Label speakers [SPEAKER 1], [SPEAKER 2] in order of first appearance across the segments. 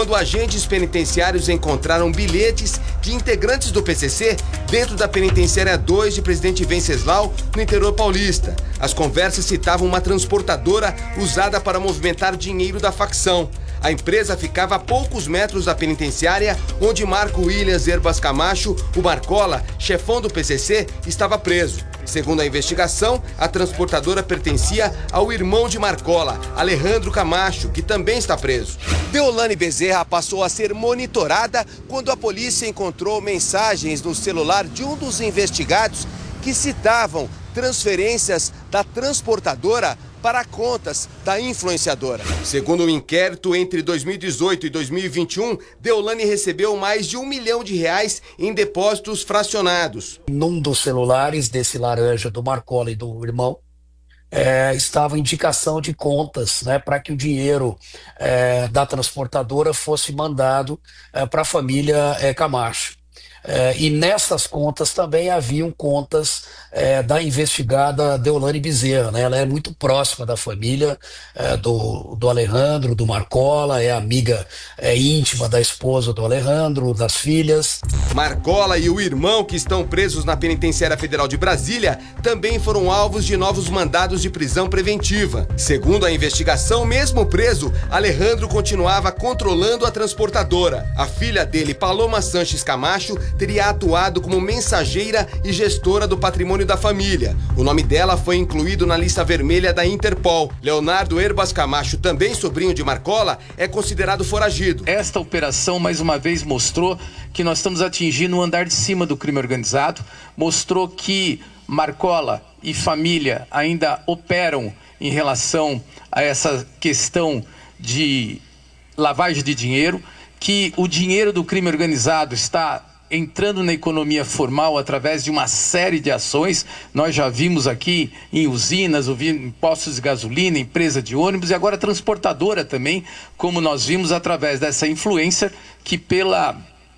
[SPEAKER 1] quando agentes penitenciários encontraram bilhetes de integrantes do PCC dentro da penitenciária 2 de Presidente Venceslau, no interior paulista. As conversas citavam uma transportadora usada para movimentar dinheiro da facção. A empresa ficava a poucos metros da penitenciária, onde Marco Williams Herbas Camacho, o Marcola, chefão do PCC, estava preso. Segundo a investigação, a transportadora pertencia ao irmão de Marcola, Alejandro Camacho, que também está preso. Deolane Bezerra passou a ser monitorada quando a polícia encontrou mensagens no celular de um dos investigados que citavam transferências da transportadora para contas da influenciadora. Segundo o inquérito, entre 2018 e 2021, Deolane recebeu mais de R$1 milhão em depósitos fracionados.
[SPEAKER 2] Num dos celulares desse laranja do Marcola e do irmão, estava indicação de contas, né, para que o dinheiro da transportadora fosse mandado para a família Camacho. E nessas contas também haviam contas da investigada Deolane Bezerra, né? Ela é muito próxima da família do Alejandro, do Marcola, é amiga íntima da esposa do Alejandro, das filhas.
[SPEAKER 1] Marcola e o irmão, que estão presos na Penitenciária Federal de Brasília, também foram alvos de novos mandados de prisão preventiva. Segundo a investigação, mesmo preso, Alejandro continuava controlando a transportadora. A filha dele, Paloma Sanches Camacho, teria atuado como mensageira e gestora do patrimônio da família. O nome dela foi incluído na lista vermelha da Interpol. Leonardo Herbas Camacho, também sobrinho de Marcola, é considerado foragido.
[SPEAKER 3] Esta operação, mais uma vez, mostrou que nós estamos atingindo o andar de cima do crime organizado, mostrou que Marcola e família ainda operam em relação a essa questão de lavagem de dinheiro, que o dinheiro do crime organizado está entrando na economia formal através de uma série de ações. Nós já vimos aqui em usinas, em postos de gasolina, empresa de ônibus e agora transportadora também, como nós vimos através dessa influencer que, pela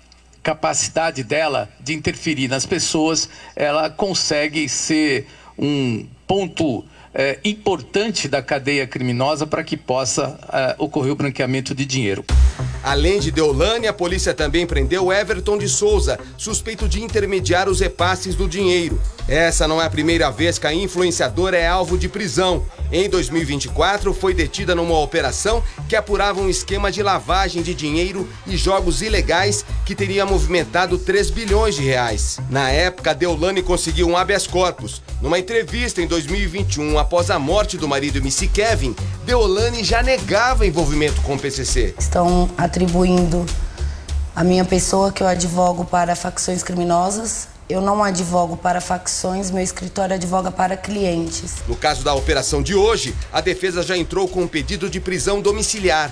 [SPEAKER 3] capacidade dela de interferir nas pessoas, ela consegue ser um ponto importante da cadeia criminosa para que possa ocorrer o branqueamento de dinheiro.
[SPEAKER 1] Além de Deolane, a polícia também prendeu Everton de Souza, suspeito de intermediar os repasses do dinheiro. Essa não é a primeira vez que a influenciadora é alvo de prisão. Em 2024, foi detida numa operação que apurava um esquema de lavagem de dinheiro e jogos ilegais que teria movimentado R$3 bilhões. Na época, Deolane conseguiu um habeas corpus. Numa entrevista em 2021, após a morte do marido MC Kevin, Deolane já negava envolvimento com o PCC.
[SPEAKER 4] Estão atribuindo a minha pessoa, que eu advogo para facções criminosas. Eu não advogo para facções, meu escritório advoga para clientes.
[SPEAKER 1] No caso da operação de hoje, a defesa já entrou com um pedido de prisão domiciliar.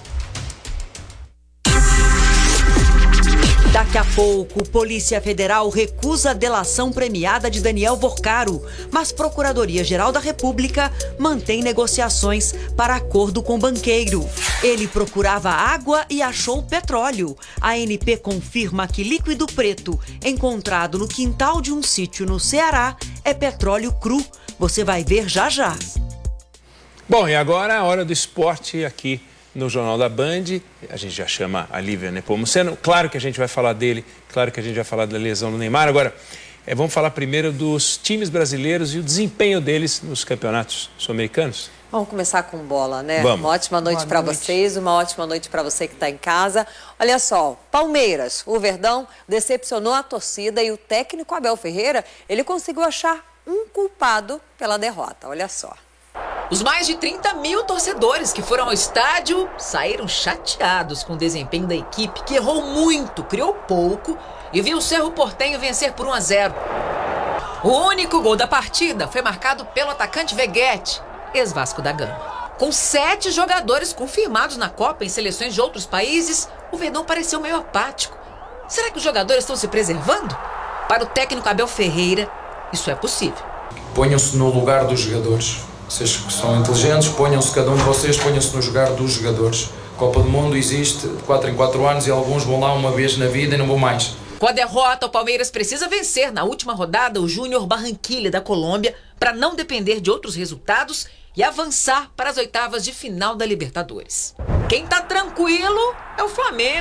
[SPEAKER 5] Daqui a pouco, Polícia Federal recusa a delação premiada de Daniel Vorcaro, mas Procuradoria-Geral da República mantém negociações para acordo com o banqueiro. Ele procurava água e achou petróleo. A ANP confirma que líquido preto encontrado no quintal de um sítio no Ceará é petróleo cru. Você vai ver já já.
[SPEAKER 6] Bom, e agora a hora do esporte aqui no Jornal da Band. A gente já chama a Lívia Nepomuceno. Claro que a gente vai falar dele, claro que a gente vai falar da lesão do Neymar. Agora, vamos falar primeiro dos times brasileiros e o desempenho deles nos campeonatos sul-americanos.
[SPEAKER 7] Vamos começar com bola, né?
[SPEAKER 6] Vamos.
[SPEAKER 7] Uma ótima noite para vocês, uma ótima noite para você que está em casa. Olha só, Palmeiras, o Verdão decepcionou a torcida e o técnico Abel Ferreira, ele conseguiu achar um culpado pela derrota. Olha só.
[SPEAKER 8] Os mais de 30 mil torcedores que foram ao estádio saíram chateados com o desempenho da equipe, que errou muito, criou pouco e viu o Cerro Porteño vencer por 1-0. O único gol da partida foi marcado pelo atacante Veguete, ex-Vasco da Gama. Com 7 jogadores confirmados na Copa em seleções de outros países, o Verdão pareceu meio apático. Será que os jogadores estão se preservando? Para o técnico Abel Ferreira, isso é possível.
[SPEAKER 9] Ponham-se no lugar dos jogadores. Vocês que são inteligentes, ponham-se, cada um de vocês, ponham-se no lugar dos jogadores. A Copa do Mundo existe de 4 em 4 anos e alguns vão lá uma vez na vida e não vão mais.
[SPEAKER 8] Com a derrota, o Palmeiras precisa vencer na última rodada o Júnior Barranquilla da Colômbia para não depender de outros resultados e avançar para as oitavas de final da Libertadores. Quem tá tranquilo é o Flamengo.